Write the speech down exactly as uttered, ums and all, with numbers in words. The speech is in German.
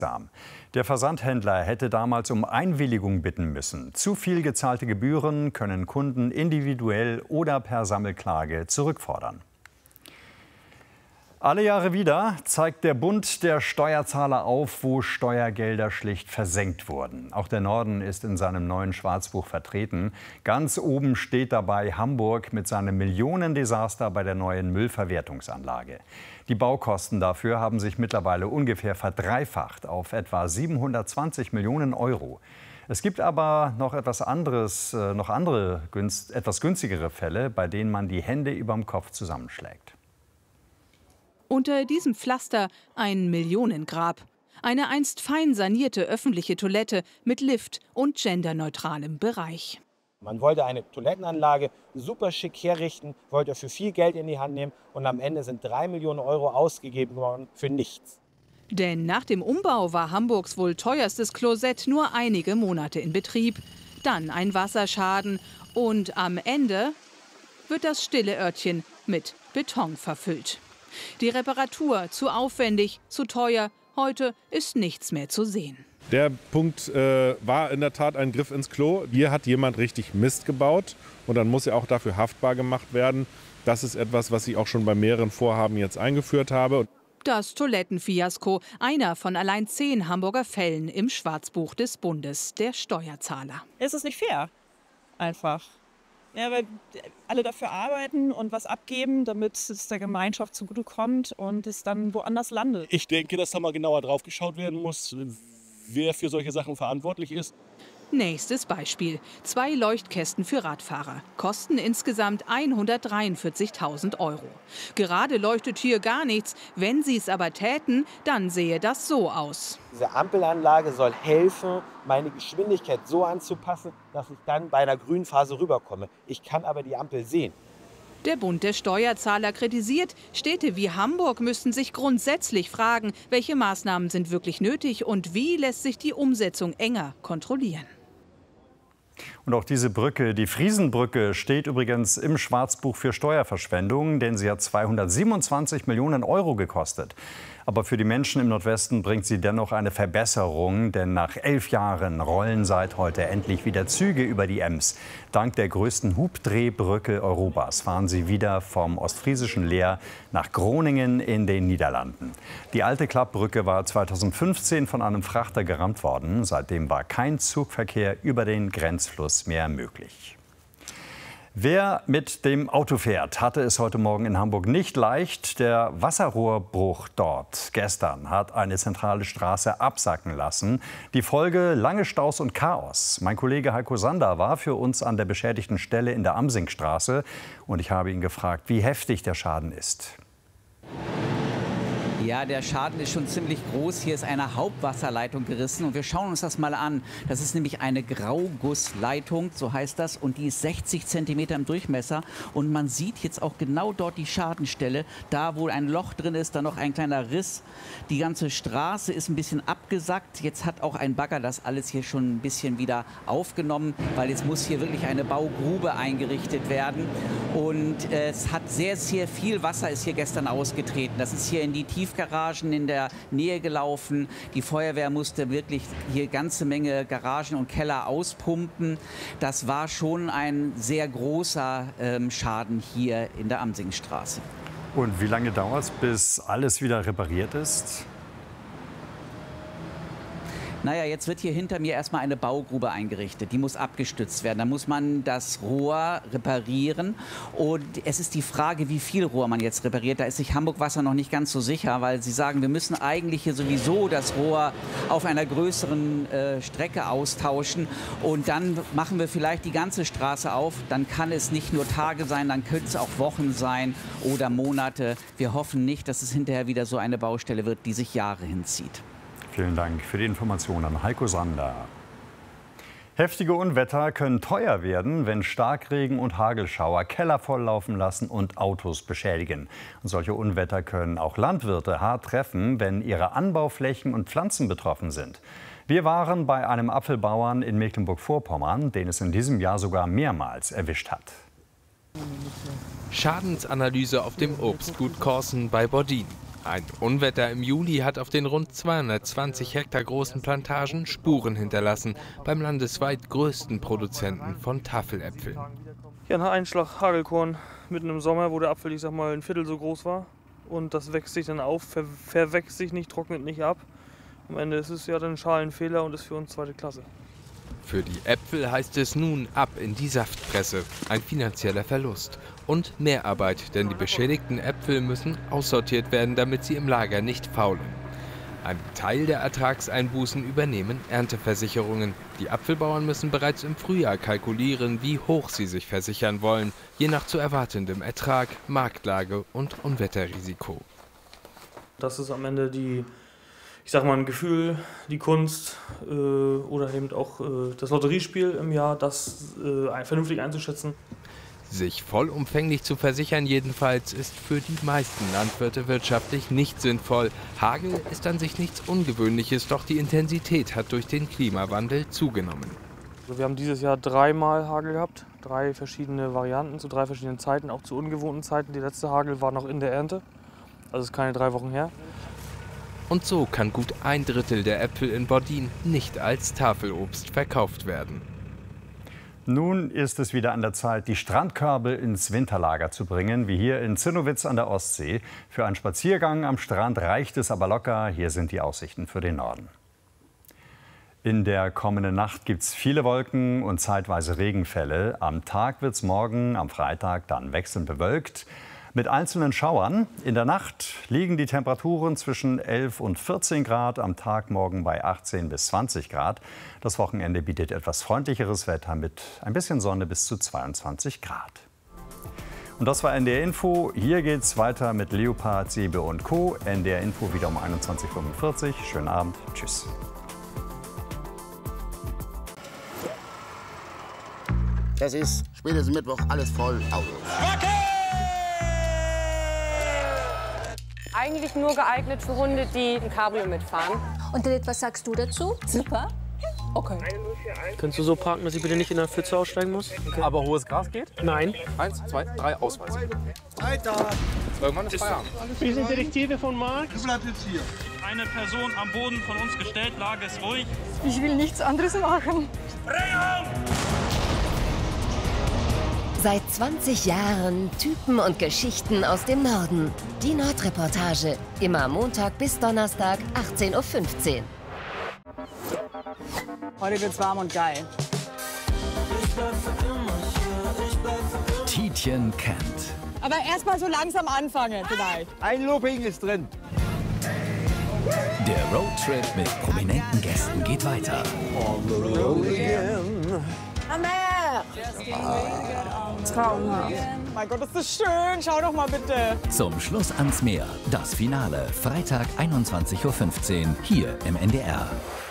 Der Versandhändler hätte damals um Einwilligung bitten müssen. Zu viel gezahlte Gebühren können Kunden individuell oder per Sammelklage zurückfordern. Alle Jahre wieder zeigt der Bund der Steuerzahler auf, wo Steuergelder schlicht versenkt wurden. Auch der Norden ist in seinem neuen Schwarzbuch vertreten. Ganz oben steht dabei Hamburg mit seinem Millionendesaster bei der neuen Müllverwertungsanlage. Die Baukosten dafür haben sich mittlerweile ungefähr verdreifacht auf etwa siebenhundertzwanzig Millionen Euro. Es gibt aber noch etwas anderes, noch andere, etwas günstigere Fälle, bei denen man die Hände überm Kopf zusammenschlägt. Unter diesem Pflaster ein Millionengrab. Eine einst fein sanierte öffentliche Toilette mit Lift und genderneutralem Bereich. Man wollte eine Toilettenanlage super schick herrichten, wollte dafür viel Geld in die Hand nehmen und am Ende sind drei Millionen Euro ausgegeben worden für nichts. Denn nach dem Umbau war Hamburgs wohl teuerstes Klosett nur einige Monate in Betrieb. Dann ein Wasserschaden und am Ende wird das stille Örtchen mit Beton verfüllt. Die Reparatur zu aufwendig, zu teuer. Heute ist nichts mehr zu sehen. Der Punkt äh, war in der Tat ein Griff ins Klo. Hier hat jemand richtig Mist gebaut und dann muss er auch dafür haftbar gemacht werden. Das ist etwas, was ich auch schon bei mehreren Vorhaben jetzt eingeführt habe. Das Toilettenfiasko, einer von allein zehn Hamburger Fällen im Schwarzbuch des Bundes der Steuerzahler. Es ist nicht fair, einfach. Ja, weil alle dafür arbeiten und was abgeben, damit es der Gemeinschaft zugutekommt und es dann woanders landet. Ich denke, dass da mal genauer drauf geschaut werden muss, wer für solche Sachen verantwortlich ist. Nächstes Beispiel. Zwei Leuchtkästen für Radfahrer. Kosten insgesamt hundertdreiundvierzigtausend Euro. Gerade leuchtet hier gar nichts. Wenn sie es aber täten, dann sähe das so aus. Diese Ampelanlage soll helfen, meine Geschwindigkeit so anzupassen, dass ich dann bei einer grünen Phase rüberkomme. Ich kann aber die Ampel sehen. Der Bund der Steuerzahler kritisiert, Städte wie Hamburg müssten sich grundsätzlich fragen, welche Maßnahmen sind wirklich nötig und wie lässt sich die Umsetzung enger kontrollieren. Und auch diese Brücke, die Friesenbrücke, steht übrigens im Schwarzbuch für Steuerverschwendung, denn sie hat zweihundertsiebenundzwanzig Millionen Euro gekostet. Aber für die Menschen im Nordwesten bringt sie dennoch eine Verbesserung, denn nach elf Jahren rollen seit heute endlich wieder Züge über die Ems. Dank der größten Hubdrehbrücke Europas fahren sie wieder vom ostfriesischen Leer nach Groningen in den Niederlanden. Die alte Klappbrücke war zweitausendfünfzehn von einem Frachter gerammt worden. Seitdem war kein Zugverkehr über den Grenzfluss mehr möglich. Wer mit dem Auto fährt, hatte es heute Morgen in Hamburg nicht leicht. Der Wasserrohrbruch dort gestern hat eine zentrale Straße absacken lassen. Die Folge: lange Staus und Chaos. Mein Kollege Heiko Sander war für uns an der beschädigten Stelle in der Amsingstraße und ich habe ihn gefragt, wie heftig der Schaden ist. Ja, der Schaden ist schon ziemlich groß. Hier ist eine Hauptwasserleitung gerissen und wir schauen uns das mal an. Das ist nämlich eine Graugussleitung, so heißt das, und die ist sechzig Zentimeter im Durchmesser. Und man sieht jetzt auch genau dort die Schadenstelle, da wo ein Loch drin ist, da noch ein kleiner Riss. Die ganze Straße ist ein bisschen abgesackt. Jetzt hat auch ein Bagger das alles hier schon ein bisschen wieder aufgenommen, weil jetzt muss hier wirklich eine Baugrube eingerichtet werden. Und äh, es hat sehr, sehr viel Wasser ist hier gestern ausgetreten. Das ist hier in die Tiefe Garagen in der Nähe gelaufen. Die Feuerwehr musste wirklich hier ganze Menge Garagen und Keller auspumpen. Das war schon ein sehr großer ähm, Schaden hier in der Amsingstraße. Und wie lange dauert es, bis alles wieder repariert ist? Naja, jetzt wird hier hinter mir erstmal eine Baugrube eingerichtet. Die muss abgestützt werden. Da muss man das Rohr reparieren. Und es ist die Frage, wie viel Rohr man jetzt repariert. Da ist sich Hamburg Wasser noch nicht ganz so sicher, weil sie sagen, wir müssen eigentlich hier sowieso das Rohr auf einer größeren äh, Strecke austauschen. Und dann machen wir vielleicht die ganze Straße auf. Dann kann es nicht nur Tage sein, dann könnte es auch Wochen sein oder Monate. Wir hoffen nicht, dass es hinterher wieder so eine Baustelle wird, die sich Jahre hinzieht. Vielen Dank für die Informationen an Heiko Sander. Heftige Unwetter können teuer werden, wenn Starkregen und Hagelschauer Keller volllaufen lassen und Autos beschädigen. Und solche Unwetter können auch Landwirte hart treffen, wenn ihre Anbauflächen und Pflanzen betroffen sind. Wir waren bei einem Apfelbauern in Mecklenburg-Vorpommern, den es in diesem Jahr sogar mehrmals erwischt hat. Schadensanalyse auf dem Obstgut Korsen bei Bordin. Ein Unwetter im Juli hat auf den rund zweihundertzwanzig Hektar großen Plantagen Spuren hinterlassen, beim landesweit größten Produzenten von Tafeläpfeln. Ja, ein Einschlag Hagelkorn mitten im Sommer, wo der Apfel, ich sag mal, ein Viertel so groß war. Und das wächst sich dann auf, ver verwächst sich nicht, trocknet nicht ab. Am Ende ist es ja dann ein Schalenfehler und ist für uns zweite Klasse. Für die Äpfel heißt es nun ab in die Saftpresse. Ein finanzieller Verlust. Und Mehrarbeit, denn die beschädigten Äpfel müssen aussortiert werden, damit sie im Lager nicht faulen. Ein Teil der Ertragseinbußen übernehmen Ernteversicherungen. Die Apfelbauern müssen bereits im Frühjahr kalkulieren, wie hoch sie sich versichern wollen, je nach zu erwartendem Ertrag, Marktlage und Unwetterrisiko. Das ist am Ende die, ich sag mal, ein Gefühl, die Kunst äh, oder eben auch äh, das Lotteriespiel im Jahr, das äh, vernünftig einzuschätzen. Sich vollumfänglich zu versichern jedenfalls ist für die meisten Landwirte wirtschaftlich nicht sinnvoll. Hagel ist an sich nichts Ungewöhnliches, doch die Intensität hat durch den Klimawandel zugenommen. Also wir haben dieses Jahr dreimal Hagel gehabt, drei verschiedene Varianten zu drei verschiedenen Zeiten, auch zu ungewohnten Zeiten. Die letzte Hagel war noch in der Ernte, also ist keine drei Wochen her. Und so kann gut ein Drittel der Äpfel in Bordin nicht als Tafelobst verkauft werden. Nun ist es wieder an der Zeit, die Strandkörbe ins Winterlager zu bringen, wie hier in Zinnowitz an der Ostsee. Für einen Spaziergang am Strand reicht es aber locker. Hier sind die Aussichten für den Norden. In der kommenden Nacht gibt es viele Wolken und zeitweise Regenfälle. Am Tag wird es morgen, am Freitag, dann wechselnd bewölkt mit einzelnen Schauern. In der Nacht liegen die Temperaturen zwischen elf und vierzehn Grad, am Tag morgen bei achtzehn bis zwanzig Grad. Das Wochenende bietet etwas freundlicheres Wetter mit ein bisschen Sonne bis zu zweiundzwanzig Grad. Und das war N D R Info. Hier geht's weiter mit Leopard, Säbe und Co. N D R Info wieder um einundzwanzig Uhr fünfundvierzig. Schönen Abend. Tschüss. Das ist spätestens Mittwoch alles voll Autos. Eigentlich nur geeignet für Hunde, die ein Cabrio mitfahren. Und Lilith, was sagst du dazu? Super. Okay. Könntest du so parken, dass ich bitte nicht in der Pfütze aussteigen muss? Okay. Aber hohes Gras geht? Nein. Eins, zwei, drei, Ausweis. Weiter. Irgendwann ist Feierabend. Wir sind Detektive von Marc. Du bleibst jetzt hier. Eine Person am Boden von uns gestellt, Lage ist ruhig. Ich will nichts anderes machen. Sprengung! Seit zwanzig Jahren Typen und Geschichten aus dem Norden. Die Nordreportage. Immer Montag bis Donnerstag, achtzehn Uhr fünfzehn. Heute wird's warm und geil. Tietjen kennt. Aber erst mal so langsam anfangen, vielleicht. Ein Looping ist drin. Der Roadtrip mit prominenten Gästen geht weiter. On the road again. Traumhaft. Mein Gott, ist das schön. Schau doch mal bitte. Zum Schluss ans Meer. Das Finale. Freitag einundzwanzig Uhr fünfzehn. Hier im N D R.